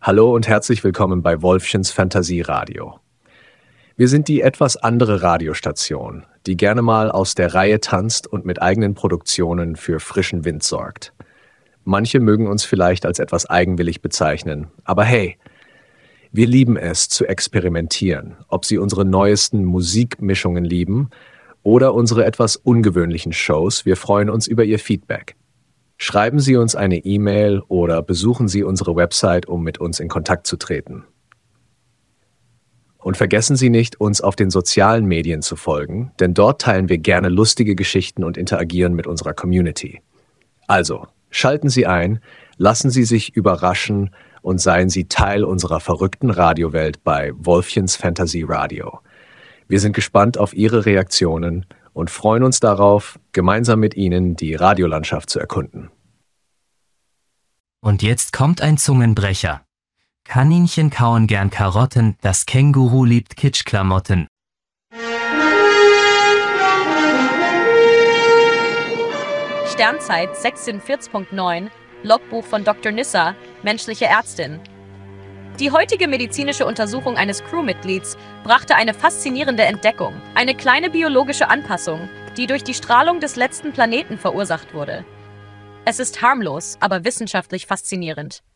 Hallo und herzlich willkommen bei Wolfchens Fantasieradio. Wir sind die etwas andere Radiostation, die gerne mal aus der Reihe tanzt und mit eigenen Produktionen für frischen Wind sorgt. Manche mögen uns vielleicht als etwas eigenwillig bezeichnen, aber hey, wir lieben es zu experimentieren, ob Sie unsere neuesten Musikmischungen lieben oder unsere etwas ungewöhnlichen Shows. Wir freuen uns über Ihr Feedback. Schreiben Sie uns eine E-Mail oder besuchen Sie unsere Website, um mit uns in Kontakt zu treten. Und vergessen Sie nicht, uns auf den sozialen Medien zu folgen, denn dort teilen wir gerne lustige Geschichten und interagieren mit unserer Community. Also, schalten Sie ein, lassen Sie sich überraschen und seien Sie Teil unserer verrückten Radiowelt bei Wolfchens Fantasy Radio. Wir sind gespannt auf Ihre Reaktionen und freuen uns darauf, gemeinsam mit Ihnen die Radiolandschaft zu erkunden. Und jetzt kommt ein Zungenbrecher. Kaninchen kauen gern Karotten, das Känguru liebt Kitschklamotten. Sternzeit 46.9, Logbuch von Dr. Nissa, menschliche Ärztin. Die heutige medizinische Untersuchung eines Crewmitglieds brachte eine faszinierende Entdeckung, eine kleine biologische Anpassung, die durch die Strahlung des letzten Planeten verursacht wurde. Es ist harmlos, aber wissenschaftlich faszinierend.